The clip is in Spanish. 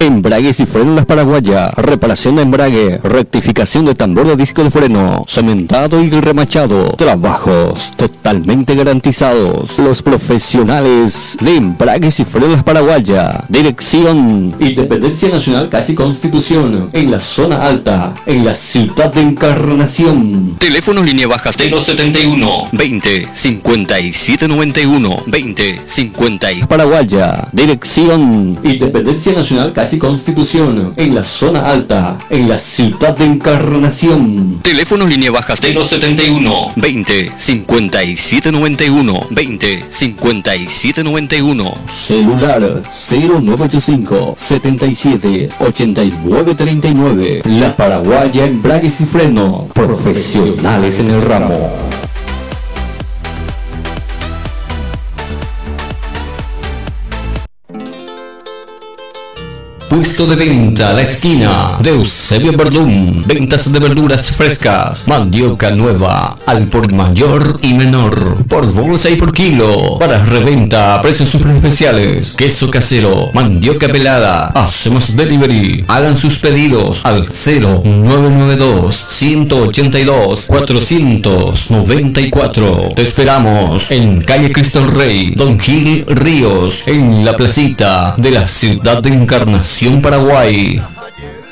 Embragues y frenos Las Paraguayas. Reparación de embrague, rectificación de tambor de disco de freno, cementado y remachado. Trabajos totalmente garantizados. Los profesionales de Embragues y frenos Las Paraguayas. Dirección Independencia Nacional Casi Constitución, en la zona alta, en la ciudad de Encarnación. Teléfono línea baja 071 20 57 91 20 50 Paraguaya. Dirección Independencia Nacional Casi Constitución, en la zona alta, en la ciudad de Encarnación. Teléfono línea baja 071 20 57 91 20 57 91. Celular 0985 77 89 39. La Paraguaya Embragues y Freno, profesionales en el ramo. Puesto de venta a la esquina de Eusebio Verdún. Ventas de verduras frescas, mandioca nueva, al por mayor y menor, por bolsa y por kilo. Para reventa a precios super especiales. Queso casero, mandioca pelada. Hacemos delivery. Hagan sus pedidos al 0992 182 494. Te esperamos en calle Cristo Rey, Don Gil Ríos, en la placita de la ciudad de Encarnación, Paraguay.